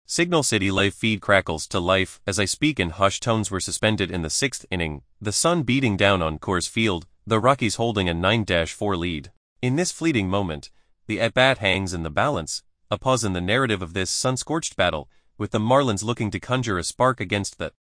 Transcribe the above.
Signal City live feed crackles to life as I speak and hushed tones were suspended in the sixth inning, the sun beating down on Coors Field, the Rockies holding a 9-4 lead. In this fleeting moment, the at-bat hangs in the balance, a pause in the narrative of this sun-scorched battle, with the Marlins looking to conjure a spark against the